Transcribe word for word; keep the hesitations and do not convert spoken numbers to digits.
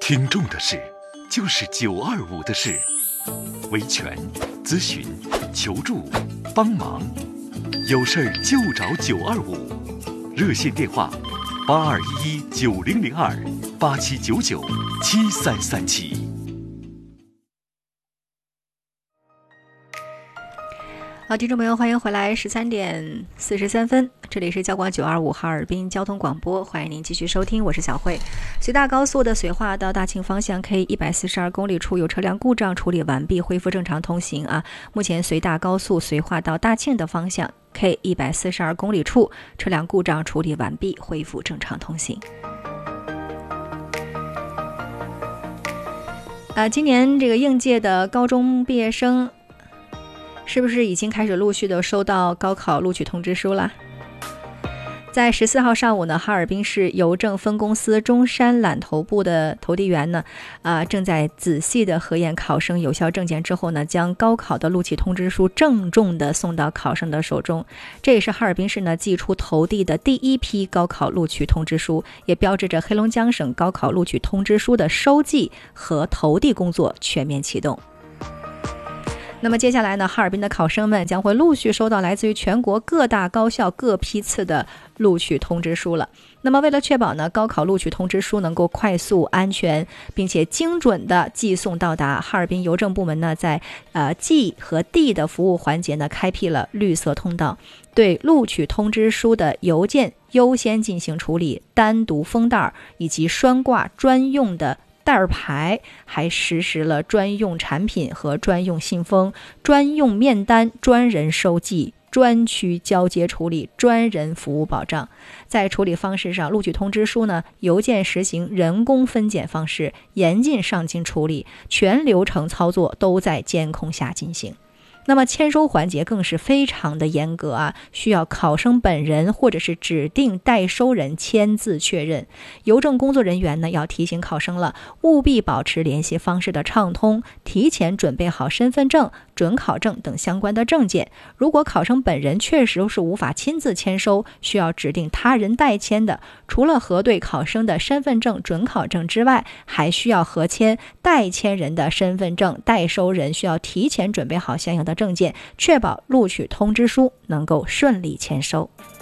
听众的事，就是九二五的事。维权、咨询、求助、帮忙，有事儿就找九二五。热线电话：八二一一九零零二八七九九七三三七。 好，听众朋友，欢迎回来，十三点四十三分，这里是交广九二五哈尔滨交通广播，欢迎您继续收听，我是小慧。随大高速的绥化到大庆方向 K 一百四十二公里处有车辆故障，处理完毕，恢复正常通行啊。目前随大高速绥化到大庆的方向 K 一百四十二公里处车辆故障处理完毕，恢复正常通行。啊，今年这个应届的高中毕业生是不是已经开始陆续的收到高考录取通知书了？在十四号上午呢，哈尔滨市邮政分公司中山揽投部的投递员呢，啊、呃，正在仔细的核验考生有效证件之后呢，将高考的录取通知书郑重的送到考生的手中。这也是哈尔滨市呢寄出投递的第一批高考录取通知书，也标志着黑龙江省高考录取通知书的收寄和投递工作全面启动。那么接下来呢，哈尔滨的考生们将会陆续收到来自于全国各大高校各批次的录取通知书了。那么为了确保呢高考录取通知书能够快速、安全并且精准的寄送到达，哈尔滨邮政部门呢在呃寄和递的服务环节呢开辟了绿色通道，对录取通知书的邮件优先进行处理，单独封袋以及拴挂专用的袋牌，还实施了专用产品和专用信封、专用面单、专人收寄、专区交接处理、专人服务保障。在处理方式上，录取通知书呢，邮件实行人工分拣方式，严禁上京处理，全流程操作都在监控下进行。那么签收环节更是非常的严格啊，需要考生本人或者是指定代收人签字确认。邮政工作人员呢要提醒考生了，务必保持联系方式的畅通，提前准备好身份证、准考证等相关的证件。如果考生本人确实是无法亲自签收，需要指定他人代签的，除了核对考生的身份证、准考证之外，还需要核签代签人的身份证，代收人需要提前准备好相应的证件，确保录取通知书能够顺利签收。